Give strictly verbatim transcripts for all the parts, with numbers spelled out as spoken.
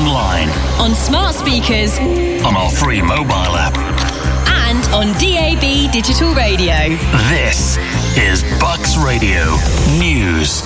online, on smart speakers, on our free mobile app, and on D A B digital radio. This is Bucks Radio News.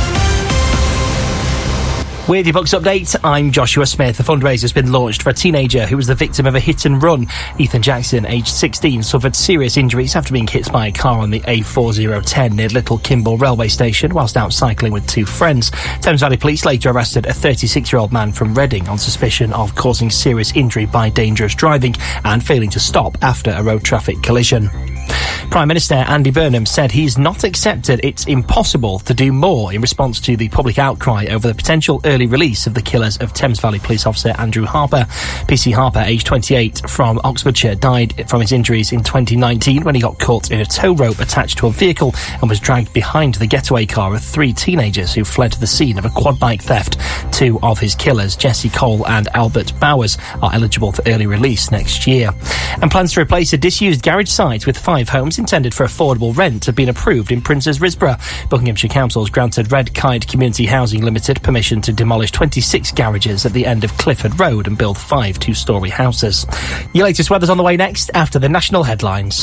With your Bucks update, I'm Joshua Smith. A fundraiser has been launched for a teenager who was the victim of a hit and run. Ethan Jackson, aged sixteen, suffered serious injuries after being hit by a car on the A four oh one near Little Kimble railway station whilst out cycling with two friends. Thames Valley Police later arrested a thirty-six-year-old man from Reading on suspicion of causing serious injury by dangerous driving and failing to stop after a road traffic collision. Prime Minister Andy Burnham said he's not accepted it's impossible to do more in response to the public outcry over the potential early release of the killers of Thames Valley Police Officer Andrew Harper. P C Harper, aged twenty-eight, from Oxfordshire, died from his injuries in twenty nineteen when he got caught in a tow rope attached to a vehicle and was dragged behind the getaway car of three teenagers who fled to the scene of a quad bike theft. Two of his killers, Jesse Cole and Albert Bowers, are eligible for early release next year. And plans to replace a disused garage site with five homes intended for affordable rent have been approved in Princes Risborough. Buckinghamshire Council has granted Red Kite Community Housing Limited permission to demolish twenty-six garages at the end of Clifford Road and build five two-storey houses. Your latest weather's on the way next after the national headlines.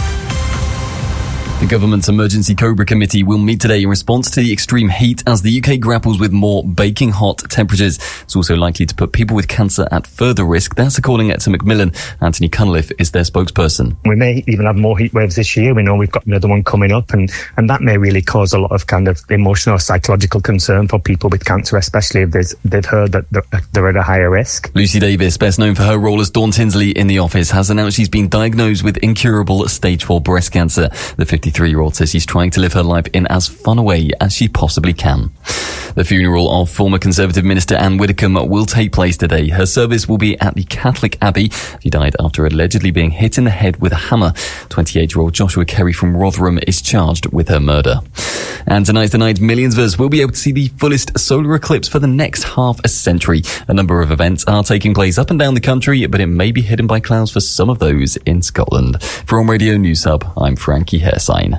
The government's Emergency Cobra Committee will meet today in response to the extreme heat as the U K grapples with more baking hot temperatures. It's also likely to put people with cancer at further risk. That's according to Macmillan. Anthony Cunliffe is their spokesperson. We may even have more heat waves this year. We know we've got another one coming up, and, and that may really cause a lot of kind of emotional or psychological concern for people with cancer, especially if they've, they've heard that they're, they're at a higher risk. Lucy Davis, best known for her role as Dawn Tinsley in The Office, has announced she's been diagnosed with incurable stage four breast cancer. The fifty-three-year-old says she's trying to live her life in as fun a way as she possibly can. The funeral of former Conservative Minister Anne Widdecombe will take place today. Her service will be at the Catholic Abbey. She died after allegedly being hit in the head with a hammer. twenty-eight-year-old Joshua Kerry from Rotherham is charged with her murder. And tonight's the night millions of us will be able to see the fullest solar eclipse for the next half a century. A number of events are taking place up and down the country, but it may be hidden by clouds for some of those in Scotland. From Radio News Hub, I'm Frankie Hairsign.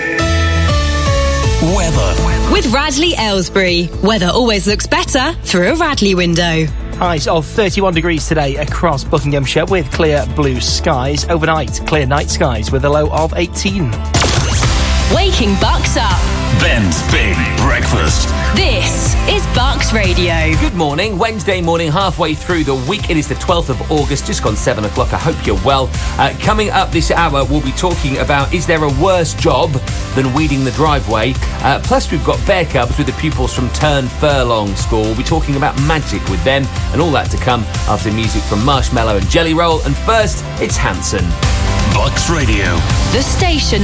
Weather. With Radley Aylesbury. Weather always looks better through a Radley window. Highs of thirty-one degrees today across Buckinghamshire with clear blue skies. Overnight, clear night skies with a low of eighteen. Waking Bucks up. Ben's Big Breakfast. This is Bucks Radio. Good morning. Wednesday morning, halfway through the week. It is the twelfth of August, just gone seven o'clock. I hope you're well. Uh, coming up this hour, we'll be talking about, is there a worse job than weeding the driveway? Uh, plus, we've got Bear Cubs with the pupils from Turn Furlong School. We'll be talking about magic with them and all that to come after music from Marshmallow and Jelly Roll. And first, it's Hanson. Bucks Radio. The station